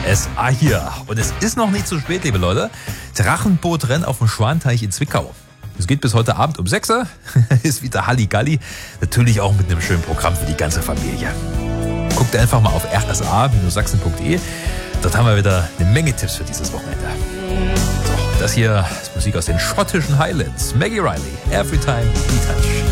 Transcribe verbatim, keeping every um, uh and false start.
S A hier. Und es ist noch nicht zu spät, liebe Leute. Drachenbootrennen auf dem Schwanteich in Zwickau. Es geht bis heute Abend um sechs Uhr. Ist wieder Halligalli. Natürlich auch mit einem schönen Programm für die ganze Familie. Guckt einfach mal auf r s a Sachsen punkt d e. Dort haben wir wieder eine Menge Tipps für dieses Wochenende. So, das hier ist Musik aus den schottischen Highlands. Maggie Riley, Every Time We Touch.